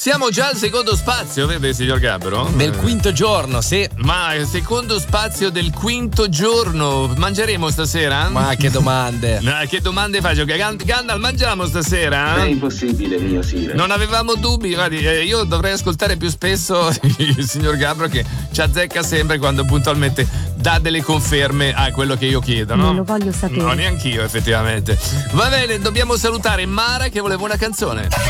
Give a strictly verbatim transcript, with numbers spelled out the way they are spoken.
Siamo già al secondo spazio, vede signor Gabbro? Del quinto giorno, sì. Ma il secondo spazio del quinto giorno. Mangeremo stasera? Ma che domande. No, che domande faccio? Gandalf, mangiamo stasera? È impossibile, mio Sire. Non avevamo dubbi, guardi, eh, io dovrei ascoltare più spesso il signor Gabbro che ci azzecca sempre quando puntualmente dà delle conferme a quello che io chiedo, no? Non lo voglio sapere. No, neanch'io effettivamente. Va bene, dobbiamo salutare Mara che voleva una canzone.